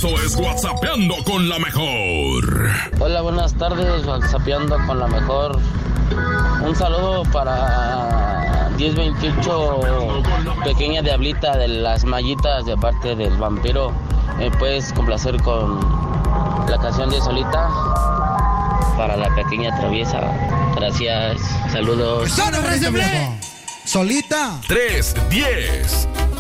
Esto es WhatsAppeando con la mejor. Hola, buenas tardes, WhatsAppeando con la mejor. Un saludo para 1028, pequeña diablita de las mallitas de parte del vampiro. ¿Me puedes complacer con la canción de Solita? Para la pequeña traviesa. Gracias, saludos. Solita. 310